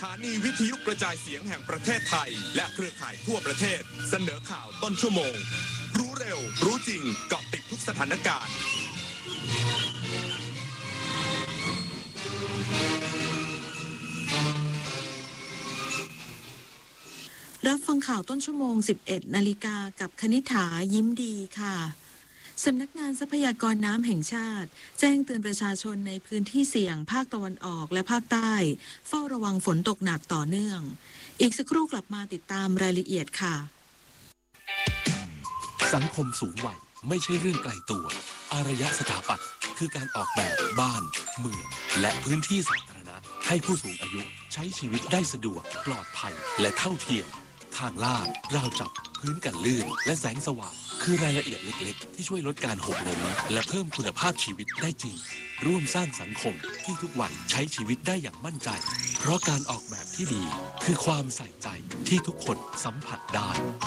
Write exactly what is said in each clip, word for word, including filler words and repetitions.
ถานีวิทยุกระจายเสียงแห่งประเทศไทยและเครือข่ายทั่วประเทศเสนอข่าวต้นชั่วโมงรู้เร็วรู้จริงเกาะติดทุกสถานการณ์รับฟังข่าวต้นชั่วโมง สิบเอ็ดนาฬิกากับคณิษฐายิ้มดีค่ะสำนักงานทรัพยากรน้ำแห่งชาติแจ้งเตือนประชาชนในพื้นที่เสี่ยงภาคตะวันออกและภาคใต้เฝ้าระวังฝนตกหนักต่อเนื่องอีกสักครู่กลับมาติดตามรายละเอียดค่ะสังคมสูงวัยไม่ใช่เรื่องไกลตัวอารยสถาปัตย์คือการออกแบบบ้านเมืองและพื้นที่สาธารณะให้ผู้สูงอายุใช้ชีวิตได้สะดวกปลอดภัยและเท่าเทียมทางลาดราวจับพื้นกันลื่นและแสงสว่างคือรายละเอียดเล็กๆที่ช่วยลดการหกล้มและเพิ่มคุณภาพชีวิตได้จริงร่วมสร้างสังคมที่ทุกวันใช้ชีวิตได้อย่างมั่นใจเพราะการออกแบบที่ดีคือความใส่ใจที่ทุกคนสัมผัสได้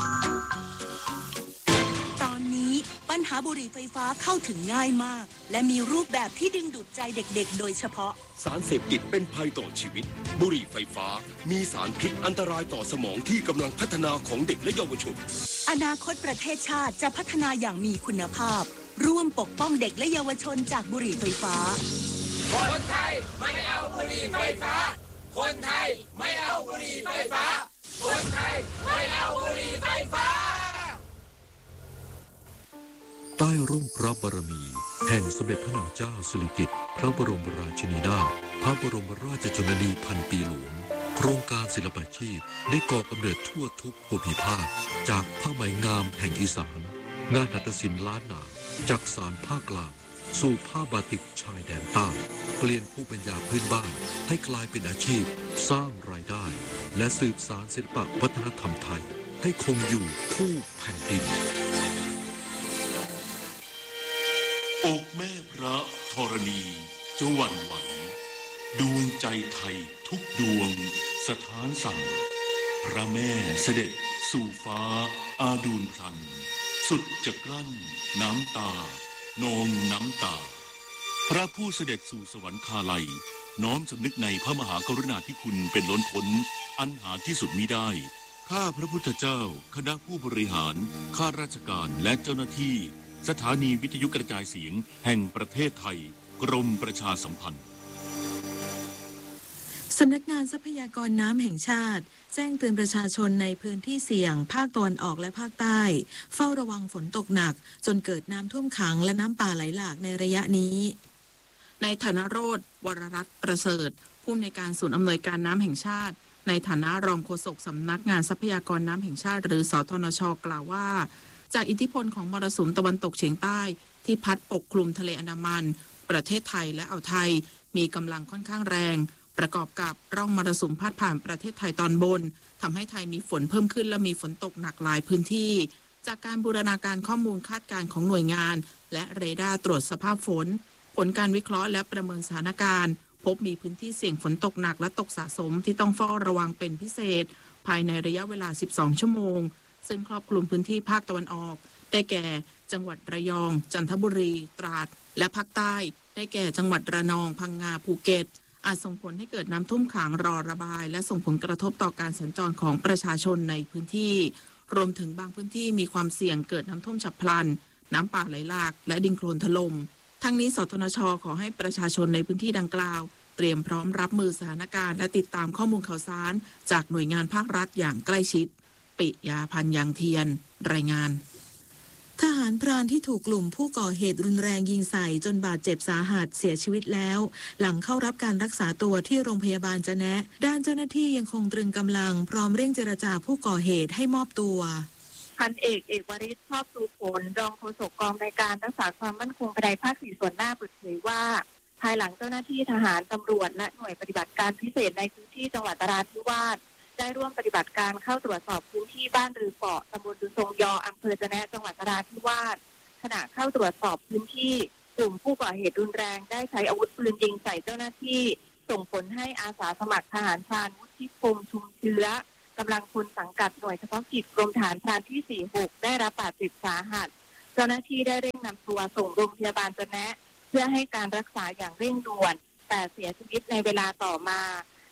ตอนนี้ปัญหาบุหรี่ไฟฟ้าเข้าถึงง่ายมากและมีรูปแบบที่ดึงดูดใจเด็กๆโดยเฉพาะสารเสพติดเป็นภัยต่อชีวิตบุหรี่ไฟฟ้ามีสารพิษอันตรายต่อสมองที่กำลังพัฒนาของเด็กและเยาวชนอนาคตประเทศชาติจะพัฒนาอย่างมีคุณภาพร่วมปกป้องเด็กและเยาวชนจากบุหรี่ไฟฟ้าคนไทยไม่เอาบุหรี่ไฟฟ้าคนไทยไม่เอาบุหรี่ไฟฟ้าคนไทยไม่เอาบุหรี่ไฟฟ้าใต้ร่มพระบารมีแห่งสมเด็จพระนางเจ้าสิริกิติ์พระบรมราชินีนาถพระบรมราชชนนีพันปีหลวงโครงการศิลปาชีพได้ก่อกำเนิดทั่วทุกภูมิภาคจากผ้าไหมงามแห่งอีสานงานหัตถศิลป์ล้านนาจากสารภาคกลางสู่ผ้าบาติกชายแดนใต้เปลี่ยนผู้เป็นยาพื้นบ้านให้กลายเป็นอาชีพสร้างรายได้และสืบสานศิลปวัฒนธรรมไทยให้คงอยู่คู่แผ่นดินอกแม่พระธรณีจะหวั่นไหวดวงใจไทยทุกดวงสถานสั่นพระแม่เสด็จสู่ฟ้าอาดูลพลันสุดจะกลั้นน้ำตานองน้ำตาพระผู้เสด็จสู่สวรรคาลัยน้อมสำนึกในพระมหากรุณาธิคุณเป็นล้นพ้นอันหาที่สุดมิได้ข้าพระพุทธเจ้าคณะผู้บริหารข้าราชการและเจ้าหน้าที่สถานีวิทยุกระจายเสียงแห่งประเทศไทยกรมประชาสัมพันธ์สำนักงานทรัพยากรน้ำแห่งชาติแจ้งเตือนประชาชนในพื้นที่เสี่ยงภาคตะวันออกและภาคใต้เฝ้าระวังฝนตกหนักจนเกิดน้ำท่วมขังและน้ำป่าไหลหลากในระยะนี้ในฐานะโรจน์วรรัตน์ประเสริฐผู้อำนวยการศูนย์อำนวยการน้ำแห่งชาติในฐานะรองโฆษกสำนักงานทรัพยากรน้ำแห่งชาติหรือสทนช.กล่าวว่าจากอิทธิพลของมรสุมตะวันตกเฉียงใต้ที่พัดปกคลุมทะเลอันดามันประเทศไทยและอ่าวไทยมีกำลังค่อนข้างแรงประกอบกับร่องมรสุมพาดผ่านประเทศไทยตอนบนทำให้ไทยมีฝนเพิ่มขึ้นและมีฝนตกหนักหลายพื้นที่จากการบูรณาการข้อมูลคาดการณ์ของหน่วยงานและเรดาร์ตรวจสภาพฝนผลการวิเคราะห์และประเมินสถานการณ์พบมีพื้นที่เสี่ยงฝนตกหนักและตกสะสมที่ต้องเฝ้าระวังเป็นพิเศษภายในระยะเวลาสิบสองชั่วโมงซึ่งครอบคลุมพื้นที่ภาคตะวันออกได้แก่จังหวัดระยองจันทบุรีตราดและภาคใต้ได้แก่จังหวัดระนองพังงาภูเก็ตอาจส่งผลให้เกิดน้ำท่วมขังรอระบายและส่งผลกระทบต่อการสัญจรของประชาชนในพื้นที่รวมถึงบางพื้นที่มีความเสี่ยงเกิดน้ำท่วมฉับพลันน้ำป่าไหลหลากและดินโคลนถล่มทั้งนี้สทนช.ขอให้ประชาชนในพื้นที่ดังกล่าวเตรียมพร้อมรับมือสถานการณ์และติดตามข้อมูลข่าวสารจากหน่วยงานภาครัฐอย่างใกล้ชิดปิยาพันธ์ยางเทียนรายงานทหารพรานที่ถูกกลุ่มผู้ก่อเหตุรุนแรงยิงใส่จนบาดเจ็บสาหัสเสียชีวิตแล้วหลังเข้ารับการรักษาตัวที่โรงพยาบาลจะแนะด้านเจ้าหน้าที่ยังคงตรึงกำลังพร้อมเร่งเจรจาผู้ก่อเหตุให้มอบตัวพันเอกเอกวริศชอบสูผลรองโฆษกกองในการรักษาความมั่นคงภายในภาคสี่ส่วนหน้าเปิดเผยว่าภายหลังเจ้าหน้าที่ทหารตำรวจและหน่วยปฏิบัติการพิเศษในพื้นที่จังหวัดนราธิวาสได้ร่วมปฏิบัติการเข้าตรวจสอบพื้นที่บ้านรือเปาะตำบลดุทรงยออำเภอจะแนะจังหวัดนราธิวาสขณะเข้าตรวจสอบพื้นที่กลุ่มผู้ก่อเหตุรุนแรงได้ใช้อาวุธปืนยิงใส่เจ้าหน้าที่ส่งผลให้อาสาสมัครทหารพรานวุฒิพงษ์ชุมเชื้อกำลังพลสังกัดหน่วยเฉพาะกิจกรมทหารพรานที่สี่สิบหกได้รับบาดเจ็บสาหัสเจ้าหน้าที่ได้เร่งนำตัวส่งโรงพยาบาลจะแนะเพื่อให้การรักษาอย่างเร่งด่วนแต่เสียชีวิตในเวลาต่อมา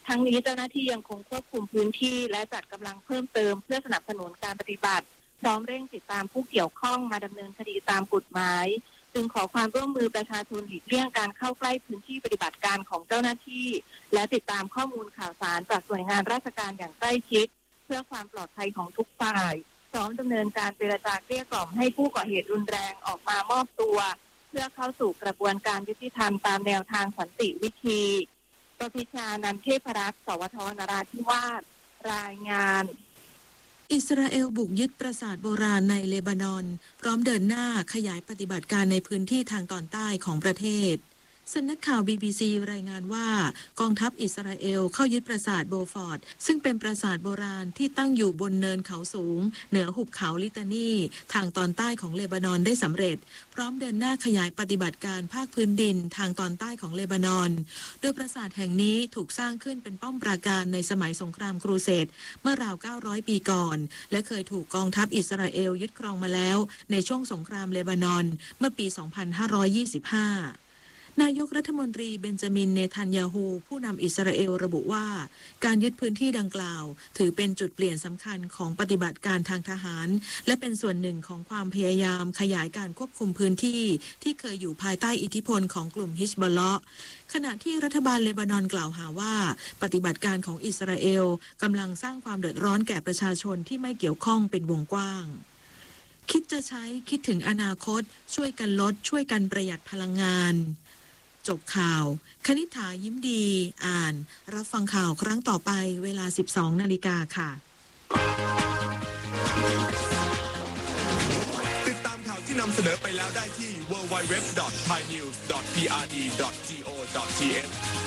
ทั้งนี้เจ้าหน้าที่ยังคงควบคุมพื้นที่และจัดกำลังเพิ่มเติมเพื่อสนับสนุนการปฏิบัติพร้อมเร่งติดตามผู้เกี่ยวข้องมาดำเนินคดีตามกฎหมายจึงขอความร่วมมือประชาชนหลีกเลี่ยงการเข้าใกล้พื้นที่ปฏิบัติการของเจ้าหน้าที่และติดตามข้อมูลข่าวสารจากหน่วยงานราชการอย่างใกล้ชิดเพื่อความปลอดภัยของทุกฝ่ายพร้อมดำเนินการเจรจาเกลี้ยกล่อมให้ผู้ก่อเหตุรุนแรงออกมามอบตัวเพื่อเข้าสู่กระบวนการยุติธรรมตามแนวทางสันติวิธีประพิชานันเทพรักษ์สวทนราธิวาสรายงานอิสราเอลบุกยึดปราสาทโบราณในเลบานอนพร้อมเดินหน้าขยายปฏิบัติการในพื้นที่ทางตอนใต้ของประเทศสำนักข่าว บี บี ซี รายงานว่ากองทัพอิสราเอลเข้ายึดปราสาทโบฟอร์ดซึ่งเป็นปราสาทโบราณที่ตั้งอยู่บนเนินเขาสูงเหนือหุบเขาลิตานีทางตอนใต้ของเลบานอนได้สำเร็จพร้อมเดินหน้าขยายปฏิบัติการภาคพื้นดินทางตอนใต้ของเลบานอนโดยปราสาทแห่งนี้ถูกสร้างขึ้นเป็นป้อมปราการในสมัยสงครามครูเสดเมื่อราวเก้าร้อยปีก่อนและเคยถูกกองทัพอิสราเอลยึดครองมาแล้วในช่วงสงครามเลบานอนเมื่อปี สองพันห้าร้อยยี่สิบห้านายกรัฐมนตรีเบนจามินเนทันยาฮูผู้นำอิสราเอลระบุว่าการยึดพื้นที่ดังกล่าวถือเป็นจุดเปลี่ยนสำคัญของปฏิบัติการทางทหารและเป็นส่วนหนึ่งของความพยายามขยายการควบคุมพื้นที่ที่เคยอยู่ภายใต้อิทธิพลของกลุ่มฮิชบอลเลาะห์ขณะที่รัฐบาลเลบานอนกล่าวหาว่าปฏิบัติการของอิสราเอลกำลังสร้างความเดือดร้อนแก่ประชาชนที่ไม่เกี่ยวข้องเป็นวงกว้างคิดจะใช้คิดถึงอนาคตช่วยกันลดช่วยกันประหยัดพลังงานจบข่าวคณิษฐายิ้มดีอ่านรับฟังข่าวครั้งต่อไปเวลา สิบสองนาฬิกาค่ะติดตามข่าวที่นำเสนอไปแล้วได้ที่ ดับเบิลยู ดับเบิลยู ดับเบิลยู ดอท ไทยนิวส์ ดอท พี อาร์ ดี ดอท จี โอ ดอท ที เอช